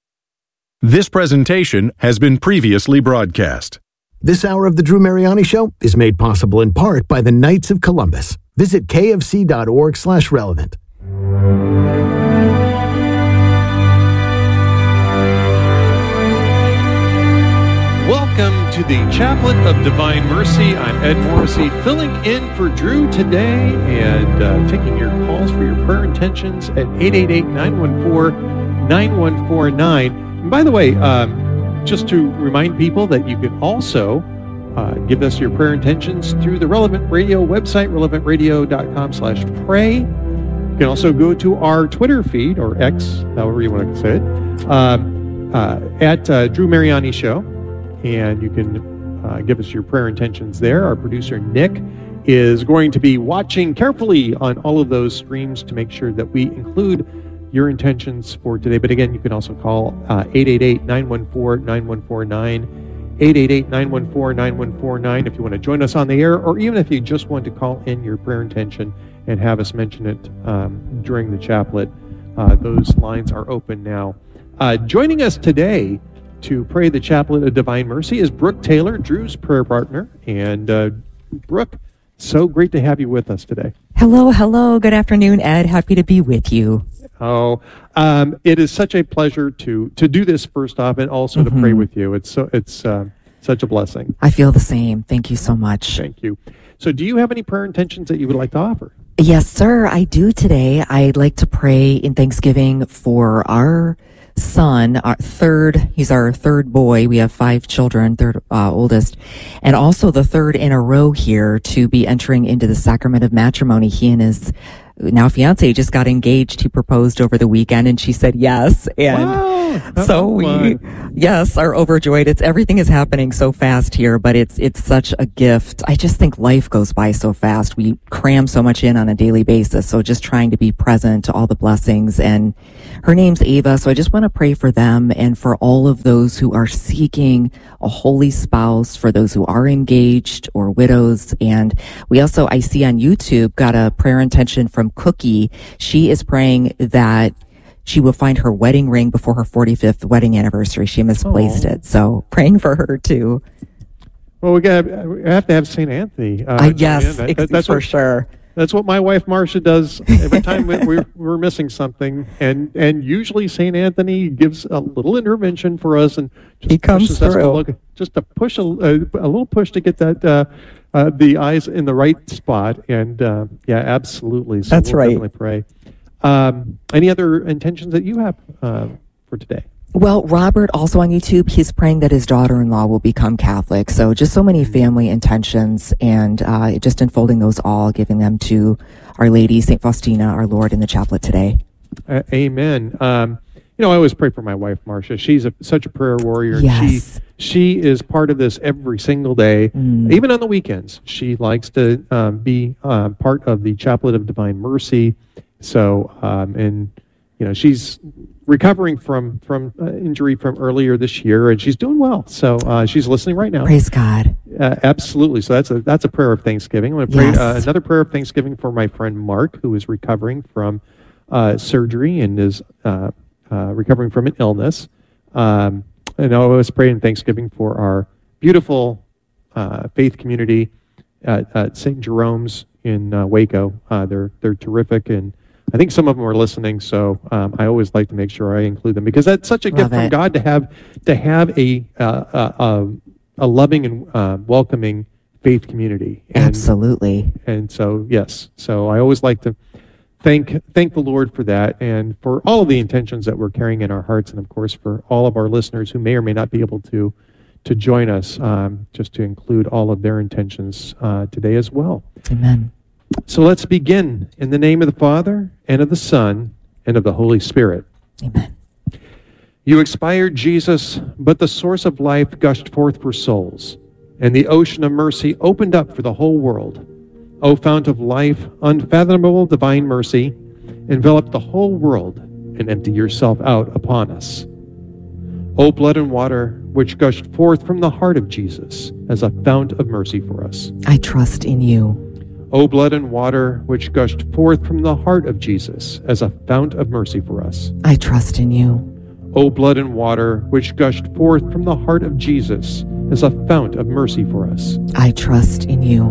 This presentation has been previously broadcast. This hour of the Drew Mariani Show is made possible in part by the Knights of Columbus. Visit kfc.org slash relevant. Welcome to the Chaplet of Divine Mercy. I'm Ed Morrissey, filling in for Drew today and uh, taking your calls for your prayer intentions at eight eight eight, nine one four, nine one four nine. And by the way, um, just to remind people that you can also uh, give us your prayer intentions through the Relevant Radio website, relevant radio dot com slash pray. You can also go to our Twitter feed, or X, however you want to say it, uh, uh, at uh, Drew Mariani Show. And you can uh, give us your prayer intentions there. Our producer, Nick, is going to be watching carefully on all of those streams to make sure that we include your intentions for today. But again, you can also call uh, eight eight eight, nine one four, nine one four nine, eight eight eight, nine one four, nine one four nine if you want to join us on the air, or even if you just want to call in your prayer intention and have us mention it um, during the chaplet. Uh, those lines are open now. Uh, joining us today to pray the Chaplet of Divine Mercy is Brooke Taylor, Drew's prayer partner. And uh, Brooke, so great to have you with us today. Hello, hello. Good afternoon, Ed. Happy to be with you. Oh, um, it is such a pleasure to to do this first off, and also mm-hmm. to pray with you. It's so it's uh, such a blessing. I feel the same. Thank you so much. Thank you. So, do you have any prayer intentions that you would like to offer? Yes, sir. I do today. I'd like to pray in Thanksgiving for our son, our third, he's our third boy. We have five children, third uh, oldest, and also the third in a row here to be entering into the sacrament of matrimony. He and his now fiance just got engaged. He proposed over the weekend and she said yes. And wow, so we, fun. yes, are overjoyed. It's everything is happening so fast here, but it's, it's such a gift. I just think life goes by so fast. We cram so much in on a daily basis. So just trying to be present to all the blessings. And her name's Ava. So I just want to pray for them and for all of those who are seeking a holy spouse, for those who are engaged or widows. And we also, I see on YouTube, got a prayer intention from Cookie. She is praying that she will find her wedding ring before her forty-fifth wedding anniversary. She misplaced oh. it. So praying for her too. Well, we, got, we have to have Saint Anthony. Uh, uh, yes, that, that, that's for what, sure. That's what my wife Marcia does every time we, we're, we're missing something, and and usually Saint Anthony gives a little intervention for us, and just he comes pushes us to through. look, just to push a, a, a little push to get that uh, uh, the eyes in the right spot, and uh, yeah, absolutely. So That's we'll right. Definitely pray. Um, any other intentions that you have uh, for today? Well, Robert, also on YouTube, he's praying that his daughter-in-law will become Catholic. So just so many family intentions, and uh, just unfolding those all, giving them to Our Lady, Saint Faustina, our Lord, in the chaplet today. Uh, amen. Um, you know, I always pray for my wife, Marcia. She's a, such a prayer warrior. Yes. And she, she is part of this every single day, Mm. even on the weekends. She likes to um, be uh, part of the Chaplet of Divine Mercy. So, um, and, you know, she's recovering from from uh, injury from earlier this year, and she's doing well. So uh, she's listening right now. Praise God. Uh, absolutely. So that's a that's a prayer of thanksgiving. I'm going to pray Yes. uh, another prayer of thanksgiving for my friend Mark, who is recovering from uh, surgery and is uh, uh, recovering from an illness. Um, and I always pray in thanksgiving for our beautiful uh, faith community at, at Saint Jerome's in uh, Waco. Uh, they're they're terrific, and I think some of them are listening, so um, I always like to make sure I include them, because that's such a Love gift from it. God to have to have a uh, a, a loving and uh, welcoming faith community. And, Absolutely. And so, yes, so I always like to thank thank the Lord for that, and for all of the intentions that we're carrying in our hearts, and of course for all of our listeners who may or may not be able to to join us, um, just to include all of their intentions uh, today as well. Amen. So let's begin in the name of the Father, and of the Son, and of the Holy Spirit. Amen. You expired, Jesus, but the source of life gushed forth for souls, and the ocean of mercy opened up for the whole world. O fount of life, unfathomable divine mercy, envelop the whole world and empty yourself out upon us. O blood and water, which gushed forth from the heart of Jesus as a fount of mercy for us. I trust in you. O blood and water, which gushed forth from the heart of Jesus as a fount of mercy for us. I trust in you. O blood and water, which gushed forth from the heart of Jesus as a fount of mercy for us. I trust in you.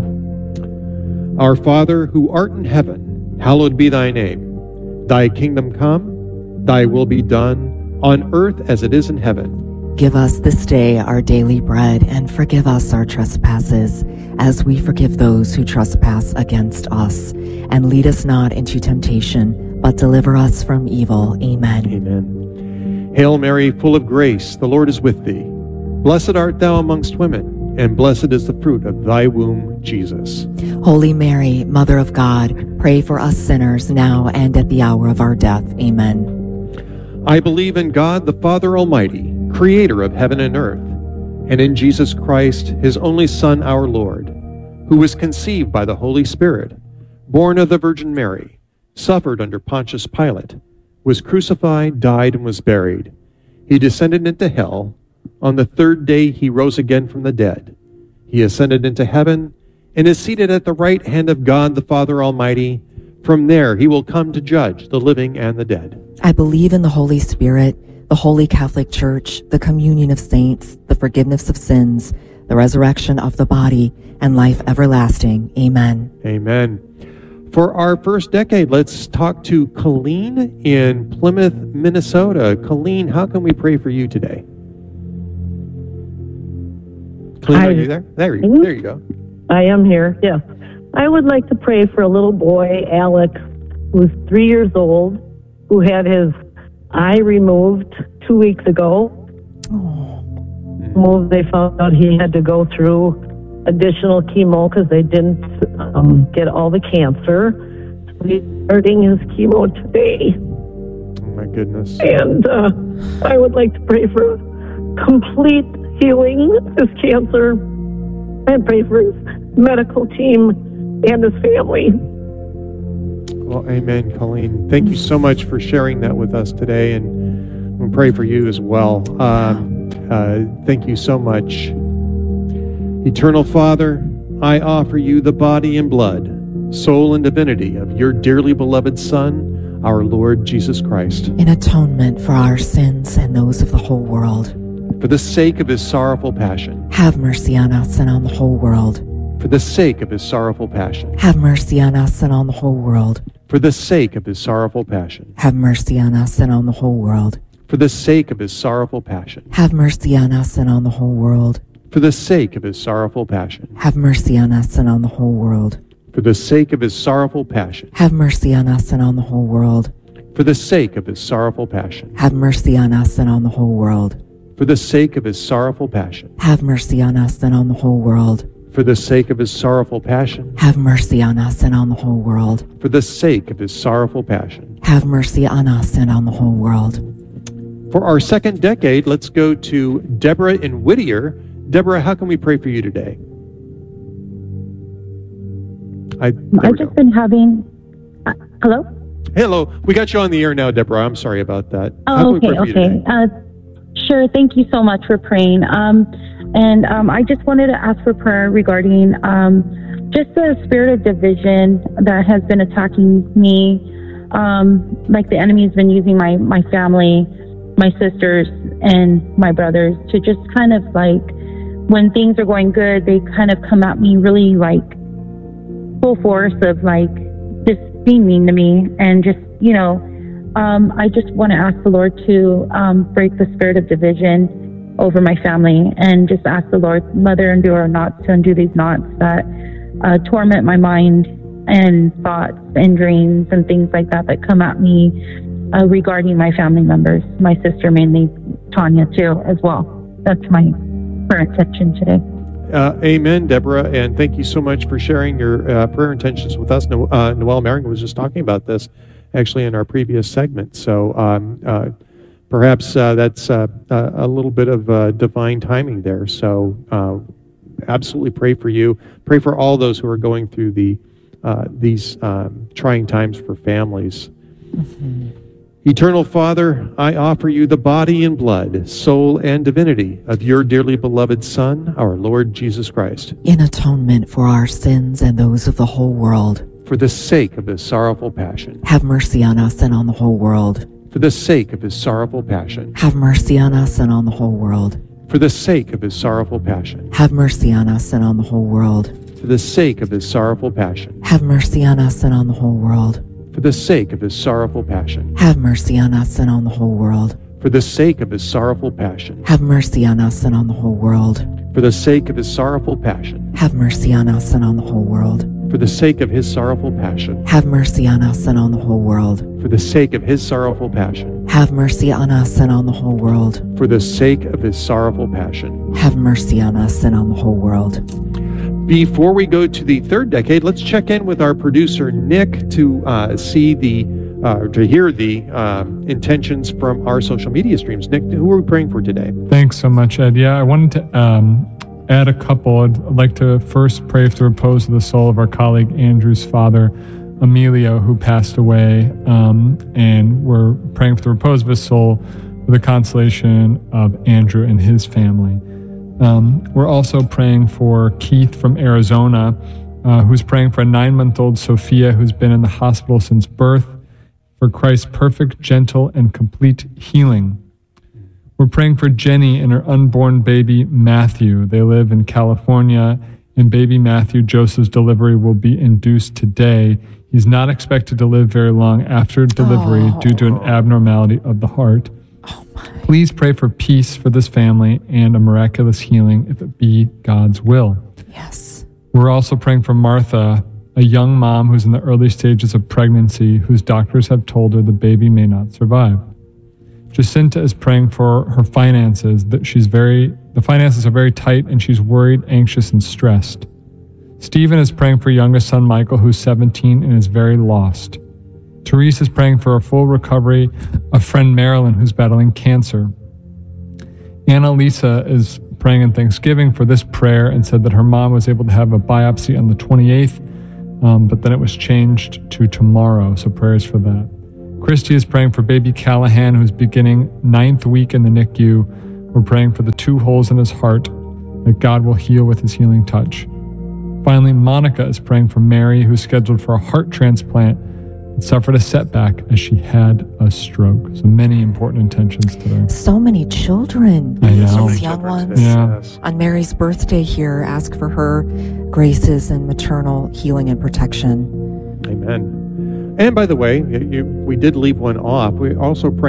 Our Father, who art in heaven, hallowed be thy name. Thy kingdom come, thy will be done, on earth as it is in heaven. Give us this day our daily bread, and forgive us our trespasses, as we forgive those who trespass against us. And lead us not into temptation, but deliver us from evil. Amen. Amen. Hail Mary, full of grace, the Lord is with thee. Blessed art thou amongst women, and blessed is the fruit of thy womb, Jesus. Holy Mary, Mother of God, pray for us sinners now and at the hour of our death. Amen. I believe in God, the Father Almighty, creator of heaven and earth, and in Jesus Christ, his only Son, our Lord, who was conceived by the Holy Spirit, born of the Virgin Mary, suffered under Pontius Pilate, was crucified, died, and was buried. He descended into hell. On the third day he rose again from the dead. He ascended into heaven and is seated at the right hand of God the Father Almighty. From there he will come to judge the living and the dead. I believe in the Holy Spirit, the Holy Catholic Church, the communion of saints, the forgiveness of sins, the resurrection of the body, and life everlasting. Amen. Amen. For our first decade, let's talk to Colleen in Plymouth, Minnesota. Colleen, how can we pray for you today? Colleen, Hi. are you there? There you, Mhm. there you go. I am here, yes. I would like to pray for a little boy, Alec, who's three years old, who had his eye removed two weeks ago. Moved, they found out he had to go through additional chemo because they didn't um, get all the cancer. He's starting his chemo today. Oh my goodness. And uh, I would like to pray for complete healing of his cancer and pray for his medical team and his family. Well, amen, Colleen. Thank you so much for sharing that with us today, and we'll pray for you as well. Um, uh, thank you so much. Eternal Father, I offer you the body and blood, soul and divinity of your dearly beloved Son, our Lord Jesus Christ, in atonement for our sins and those of the whole world. For the sake of his sorrowful passion, have mercy on us and on the whole world. For the sake of his sorrowful passion, have mercy on us and on the whole world. For the sake of his sorrowful passion, have mercy on us and on the whole world. For the sake of his sorrowful passion, have mercy on us and on the whole world. For the sake of his sorrowful passion, have mercy on us and on the whole world. For the sake of his sorrowful passion, have mercy on us and on the whole world. For the sake of his sorrowful passion, have mercy on us and on the whole world. For the sake of his sorrowful passion, have mercy on us and on the whole world. For the sake of his sorrowful passion, have mercy on us and on the whole world. For the sake of his sorrowful passion, have mercy on us and on the whole world. For our second decade, let's go to Deborah in Whittier. Deborah, how can we pray for you today? I, I've just go. been having... Uh, hello? Hello. We got you on the air now, Deborah. I'm sorry about that. Oh, how okay, okay. Uh, sure. Thank you so much for praying. Um, and um, I just wanted to ask for prayer regarding um, just the spirit of division that has been attacking me. Um, like the enemy's been using my, my family, my sisters, and my brothers to just kind of like, when things are going good, they kind of come at me really like full force of like just being mean to me. And just, you know, um, I just want to ask the Lord to um, break the spirit of division over my family, and just ask the Lord, Mother, undo our knots, to undo these knots that uh, torment my mind and thoughts and dreams and things like that that come at me uh, regarding my family members, my sister mainly, Tanya too, as well. That's my prayer intention today. Uh, amen, Deborah, and thank you so much for sharing your uh, prayer intentions with us. No, uh, Noelle Marion was just talking about this actually in our previous segment, so um, uh, perhaps uh, that's uh, a little bit of uh, divine timing there. So uh, absolutely pray for you. Pray for all those who are going through the uh, these um, trying times for families. Mm-hmm. Eternal Father, I offer you the body and blood, soul and divinity of your dearly beloved Son, our Lord Jesus Christ, in atonement for our sins and those of the whole world. For the sake of his sorrowful passion, have mercy on us and on the whole world. For the sake of his sorrowful passion, have mercy on us and on the whole world. For the sake of his sorrowful passion, have mercy on us and on the whole world. For the sake of his sorrowful passion, have mercy on us and on the whole world. For the sake of his sorrowful passion, have mercy on us and on the whole world. For the sake of his sorrowful passion, have mercy on us and on the whole world. For the sake of his sorrowful passion, have mercy on us and on the whole world. For the sake of his sorrowful passion, have mercy on us and on the whole world. For the sake of his sorrowful passion, have mercy on us and on the whole world. For the sake of his sorrowful passion, have mercy on us and on the whole world. Before we go to the third decade, let's check in with our producer, Nick, to uh, see the, uh, to hear the uh, intentions from our social media streams. Nick, who are we praying for today? Thanks so much, Ed. Yeah, I wanted to um, add a couple. I'd like to first pray for the repose of the soul of our colleague Andrew's father, Emilio, who passed away, um, and we're praying for the repose of his soul, for the consolation of Andrew and his family. Um, we're also praying for Keith from Arizona, uh, who's praying for a nine-month-old Sophia who's been in the hospital since birth, for Christ's perfect, gentle, and complete healing. We're praying for Jenny and her unborn baby, Matthew. They live in California, and baby Matthew, Joseph's delivery will be induced today. He's not expected to live very long after delivery oh. due to an abnormality of the heart. Oh Please pray for peace for this family and a miraculous healing if it be God's will. Yes. We're also praying for Martha, a young mom who's in the early stages of pregnancy, whose doctors have told her the baby may not survive. Jacinta is praying for her finances, that she's very, the finances are very tight and she's worried, anxious, and stressed. Stephen is praying for youngest son Michael, who's seventeen and is very lost. Therese is praying for a full recovery of friend Marilyn, who's battling cancer. Annalisa is praying in Thanksgiving for this prayer and said that her mom was able to have a biopsy on the twenty-eighth, um, but then it was changed to tomorrow, so prayers for that. Christy is praying for baby Callahan, who's beginning ninth week in the N I C U. We're praying for the two holes in his heart, that God will heal with his healing touch. Finally, Monica is praying for Mary, who's scheduled for a heart transplant and suffered a setback as she had a stroke. So many important intentions today. So many children. I know. These young ones. Yeah. On Mary's birthday here, ask for her graces and maternal healing and protection. Amen. And by the way, you, you, we did leave one off. We also pray